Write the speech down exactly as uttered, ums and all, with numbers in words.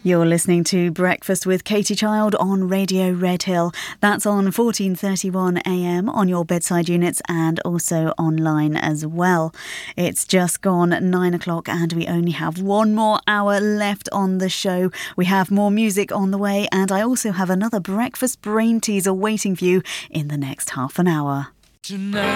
You're listening to Breakfast with Katie Child on Radio Redhill. That's on fourteen thirty-one A M on your bedside units and also online as well. It's just gone nine o'clock and we only have one more hour left on the show. We have more music on the way and I also have another breakfast brain teaser waiting for you in the next half an hour. Tonight.